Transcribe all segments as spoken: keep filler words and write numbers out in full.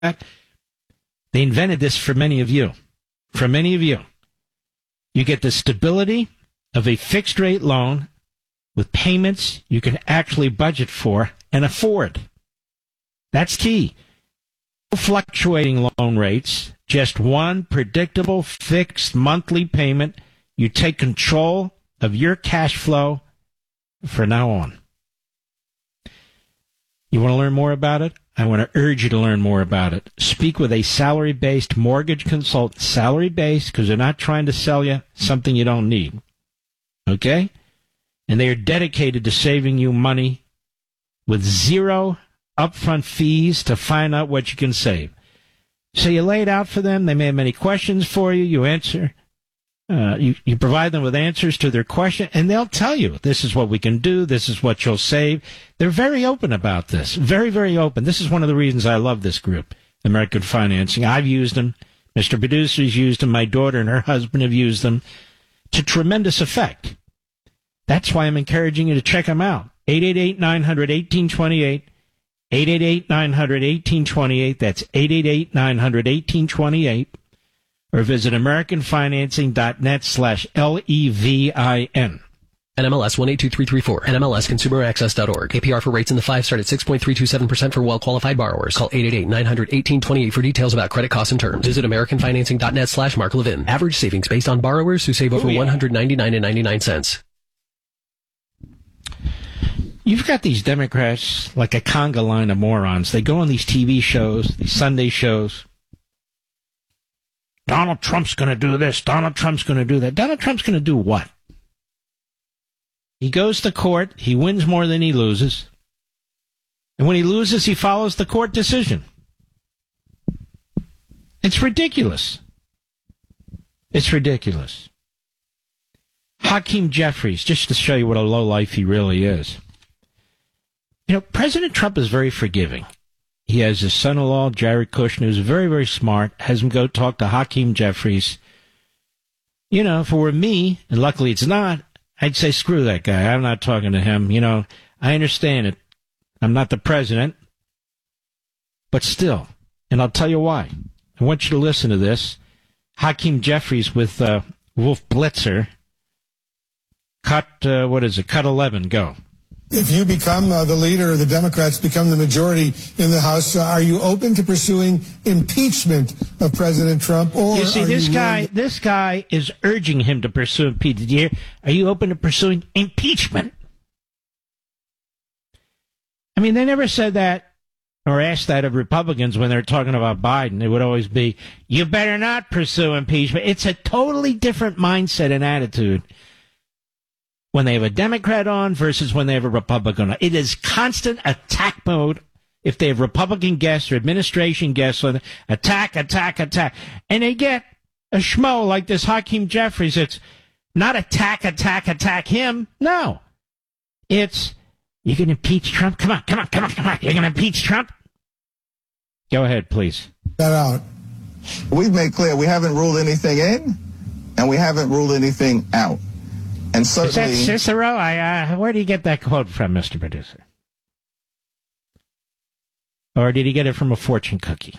They invented this for many of you. For many of you. You get the stability of a fixed rate loan with payments you can actually budget for and afford. That's key. No fluctuating loan rates, just one predictable fixed monthly payment. You take control of your cash flow from now on. You want to learn more about it? I want to urge you to learn more about it. Speak with a salary-based mortgage consultant. Salary-based because they're not trying to sell you something you don't need. Okay? And they are dedicated to saving you money with zero upfront fees to find out what you can save. So you lay it out for them. They may have many questions for you. You answer. Uh, you, you provide them with answers to their question, and they'll tell you, this is what we can do, this is what you'll save. They're very open about this. Very, very open. This is one of the reasons I love this group, American Financing. I've used them. Mister Producer's used them. My daughter and her husband have used them to tremendous effect. That's why I'm encouraging you to check them out. eight eight eight, nine hundred, eighteen twenty-eight. eight eight eight, nine hundred, eighteen twenty-eight. That's eight eight eight, nine hundred, eighteen twenty-eight. Or visit americanfinancing.net slash L E V I N. N M L S one eight two three three four. N M L S consumer access dot org. A P R for rates in the five start at six point three two seven percent for well-qualified borrowers. Call eight eight eight, nine hundred, eighteen twenty-eight for details about credit costs and terms. Visit americanfinancing.net slash Mark Levin. Average savings based on borrowers who save over Ooh, yeah. one hundred ninety-nine dollars and ninety-nine cents. You've got these Democrats like a conga line of morons. They go on these T V shows, these Sunday shows. Donald Trump's going to do this. Donald Trump's going to do that. Donald Trump's going to do what? He goes to court. He wins more than he loses. And when he loses, he follows the court decision. It's ridiculous. It's ridiculous. Hakeem Jeffries, just to show you what a lowlife he really is. You know, President Trump is very forgiving. He has his son-in-law, Jared Kushner, who's very, very smart, has him go talk to Hakeem Jeffries. You know, if it were me, and luckily it's not, I'd say, screw that guy. I'm not talking to him. You know, I understand it. I'm not the president. But still, and I'll tell you why. I want you to listen to this. Hakeem Jeffries with uh, Wolf Blitzer. Cut, uh, what is it? Cut eleven, go. If you become uh, the leader, the Democrats become the majority in the House, uh, are you open to pursuing impeachment of President Trump? Or you see, this you guy, willing- this guy is urging him to pursue impeachment. Did you hear? Are you open to pursuing impeachment? I mean, they never said that or asked that of Republicans when they're talking about Biden. It would always be, you better not pursue impeachment. It's a totally different mindset and attitude when they have a Democrat on versus when they have a Republican on. It is constant attack mode. If they have Republican guests or administration guests, attack, attack, attack. And they get a schmo like this Hakeem Jeffries. It's not attack, attack, attack him. No. It's, you can impeach Trump? Come on, come on, come on, come on. You're going to impeach Trump? Go ahead, please. That out. We've made clear we haven't ruled anything in, and we haven't ruled anything out. And certainly, is that Cicero? I, uh, where did he get that quote from, Mister Producer? Or did he get it from a fortune cookie?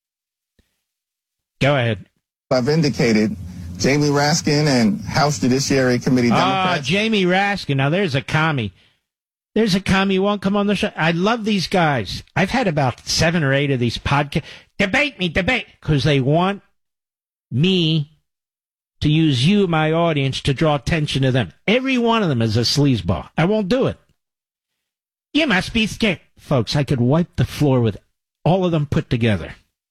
Go ahead. I've indicated Jamie Raskin and House Judiciary Committee Democrats. Ah, Jamie Raskin. Now, there's a commie. There's a commie who won't come on the show. I love these guys. I've had about seven or eight of these podcasts. Debate me, debate. Because they want me to use you, my audience, to draw attention to them. Every one of them is a sleazeball. I won't do it. You must be scared. Folks, I could wipe the floor with all of them put together.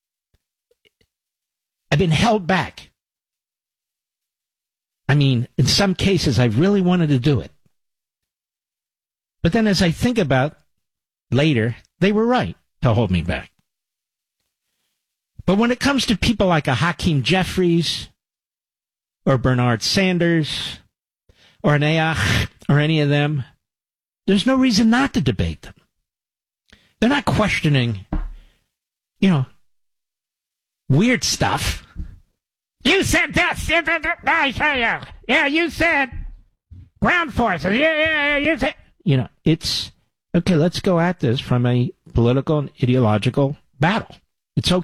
I've been held back. I mean, in some cases, I really wanted to do it. But then as I think about later, they were right to hold me back. But when it comes to people like a Hakeem Jeffries, or Bernard Sanders, or an Ayach, or any of them, there's no reason not to debate them. They're not questioning, you know, weird stuff. You said this. Yeah, you said ground forces. Yeah, yeah, yeah, you said. You know, it's, okay, let's go at this from a political and ideological battle. It's okay.